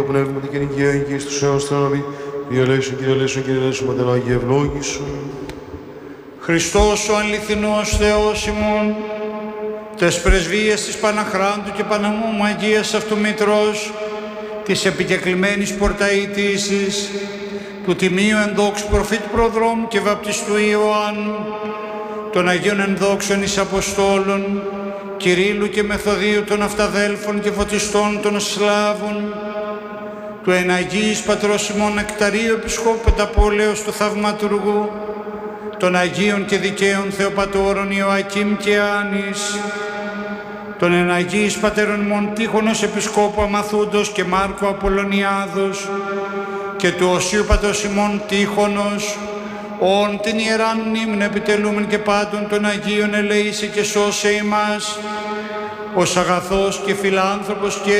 Πνεύματι και νοικία εγγύης τους αιώνας θραναβή, διαλέσουν, Πατέρα Άγιε ευλόγησον. Χριστός ο αληθινός Θεός ημών, τες πρεσβείες της Παναχράντου και Παναμόμου Αγίας Αυτού Μητρός, της επικεκλημένης πορταΐτησης, του Τιμίου Ενδόξου Προφήτου Προδρόμου και Βαπτιστού Ιωάννου, των Αγίων Ενδόξων εις Αποστόλων, Κυρίλλου και Μεθοδίου των Αυταδέλφων και Φωτιστών των Σλάβων, του Εναγίης Πατρός ημών Νεκταρίου Επισκόπου Πενταπόλεως του Θαυματουργού, των Αγίων και Δικαίων Θεοπατώρων Ιωακήμ και Άνης, των Εναγίης Πατέρων ημών Τύχωνος Επισκόπου Αμαθούντος και Μάρκου Απολλωνιάδος και του Οσίου Πατρός ημών Τύχωνος, όν την Ιεράν μνήμην επιτελούμεν και πάντων των Αγίων ελεήσε και σώσε ημάς, ως αγαθός και φιλάνθρωπος και